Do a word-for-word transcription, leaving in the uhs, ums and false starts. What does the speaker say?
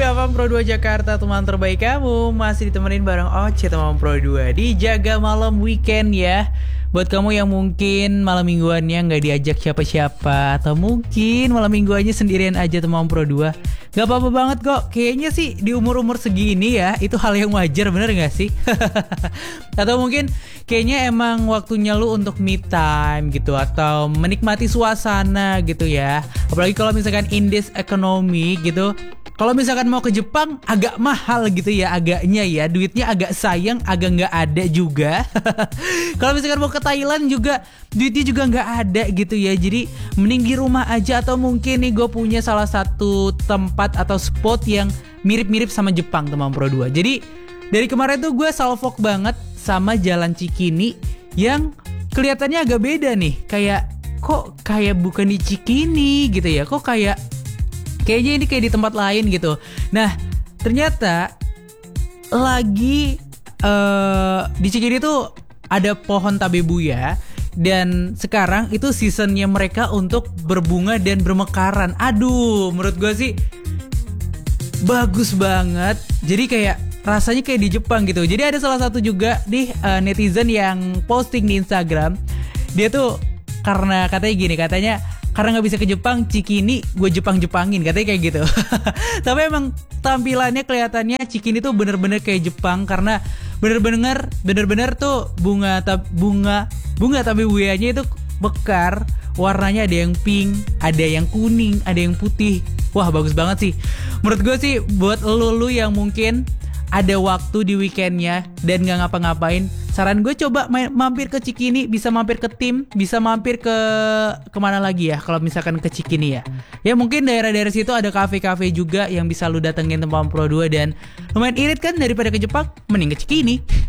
Tamam Pro dua Jakarta, teman terbaik kamu. Masih ditemenin bareng Oce Tamam Pro dua di Jaga Malam Weekend ya. Buat kamu yang mungkin malam mingguannya gak diajak siapa-siapa, atau mungkin malam mingguannya sendirian aja Tamam Pro dua, gak apa-apa banget kok. Kayaknya sih di umur-umur segini ya, itu hal yang wajar, bener gak sih? Atau mungkin kayaknya emang waktunya lu untuk me time gitu, atau menikmati suasana gitu ya. Apalagi kalau misalkan in this economy gitu, kalau misalkan mau ke Jepang agak mahal gitu ya, agaknya ya, duitnya agak sayang, agak nggak ada juga. Kalau misalkan mau ke Thailand juga duitnya juga nggak ada gitu ya. Jadi mending di rumah aja, atau mungkin nih gue punya salah satu tempat atau spot yang mirip-mirip sama Jepang Tamam Pro dua. Jadi dari kemarin tuh gue salfok banget sama Jalan Cikini yang kelihatannya agak beda nih. Kayak kok kayak bukan di Cikini gitu ya, kok kayak kayaknya ini kayak di tempat lain gitu. Nah, ternyata lagi uh, di Cikini tuh ada pohon tabebuya, dan sekarang itu seasonnya mereka untuk berbunga dan bermekaran. Aduh, menurut gue sih bagus banget. Jadi kayak rasanya kayak di Jepang gitu. Jadi ada salah satu juga nih uh, netizen yang posting di Instagram. Dia tuh karena katanya gini, katanya karena gak bisa ke Jepang, Cikini gue Jepang-Jepangin, katanya kayak gitu. Tapi emang tampilannya kelihatannya Cikini tuh bener-bener kayak Jepang, karena bener-bener bener-bener tuh bunga tab, bunga bunga tabebuyanya itu mekar. Warnanya ada yang pink, ada yang kuning, ada yang putih. Wah, bagus banget sih. Menurut gue sih buat lu-lu yang mungkin ada waktu di weekendnya dan gak ngapa-ngapain, saran gue coba main, mampir ke Cikini. Bisa mampir ke Tim, bisa mampir ke kemana lagi ya kalau misalkan ke Cikini ya. Ya mungkin daerah-daerah situ ada kafe-kafe juga yang bisa lu datengin Tamam Pro dua. Dan lumayan irit kan, daripada ke Jepang mending ke Cikini.